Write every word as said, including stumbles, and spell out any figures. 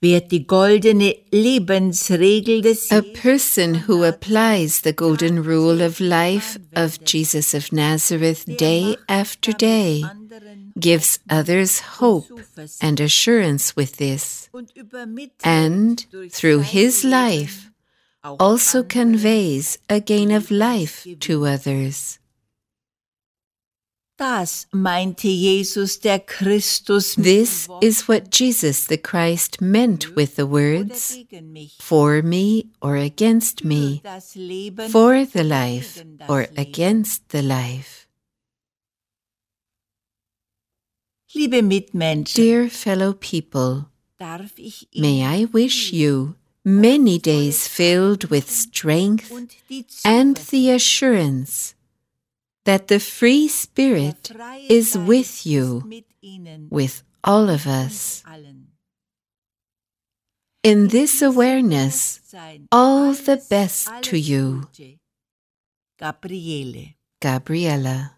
Wer die goldene Lebensregel des A person who applies the golden rule of life of Jesus of Nazareth day after day gives others hope and assurance with this, and through his life also conveys a gain of life to others. Das meinte Jesus der Christus. This is what Jesus the Christ meant with the words, for me or against me, for the life or against the life. Liebe Mitmenschen, Dear fellow people, may I wish you many days filled with strength and the assurance that the free Spirit is with you, with all of us. In this awareness, all the best to you. Gabriele. Gabriella.